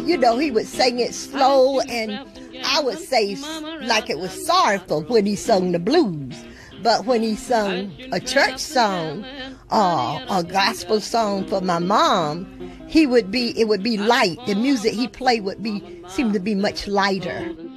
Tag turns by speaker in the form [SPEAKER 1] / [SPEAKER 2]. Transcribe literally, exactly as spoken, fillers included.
[SPEAKER 1] you know, he would sing it slow, and I would say like it was sorrowful when he sung the blues. But when he sung a church song or a gospel song for my mom, he would be, it would be light. The music he played would be, seemed to be much lighter.